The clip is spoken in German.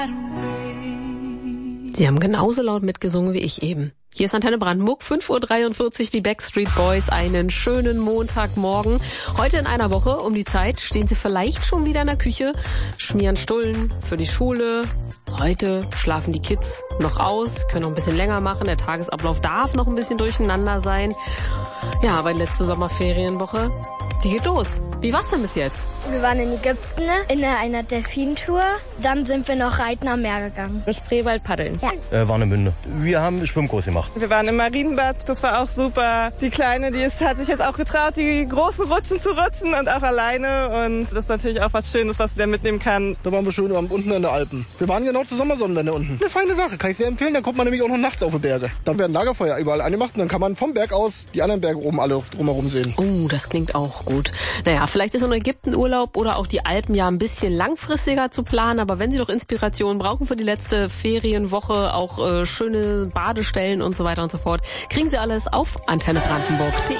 Sie haben genauso laut mitgesungen wie ich eben. Hier ist Antenne Brandenburg, 5:43 Uhr, die Backstreet Boys. Einen schönen Montagmorgen. Heute in einer Woche um die Zeit stehen Sie vielleicht schon wieder in der Küche, schmieren Stullen für die Schule. Heute schlafen die Kids noch aus, können noch ein bisschen länger machen. Der Tagesablauf darf noch ein bisschen durcheinander sein. Ja, aber die letzte Sommerferienwoche, die geht los. Wie war's denn bis jetzt? Wir waren in Ägypten in einer Delfintour. Dann sind wir noch reiten am Meer gegangen. Im Spreewald paddeln. Ja. Warnemünde. Wir haben einen Schwimmkurs gemacht. Wir waren im Marienbad, das war auch super. Die Kleine, hat sich jetzt auch getraut, die großen Rutschen zu rutschen und auch alleine. Und das ist natürlich auch was Schönes, was sie da mitnehmen kann. Da waren wir schön unten in den Alpen. Wir waren genau zur Sommersonnenwende unten. Eine feine Sache, kann ich sehr empfehlen. Da kommt man nämlich auch noch nachts auf die Berge. Dann werden Lagerfeuer überall angemacht und dann kann man vom Berg aus die anderen Berge oben alle drumherum sehen. Oh, das klingt auch gut. Naja, vielleicht ist so ein Ägyptenurlaub oder auch die Alpen ja ein bisschen langfristiger zu planen, aber wenn Sie doch Inspiration brauchen für die letzte Ferienwoche, auch schöne Badestellen und so weiter und so fort, kriegen Sie alles auf antennebrandenburg.de.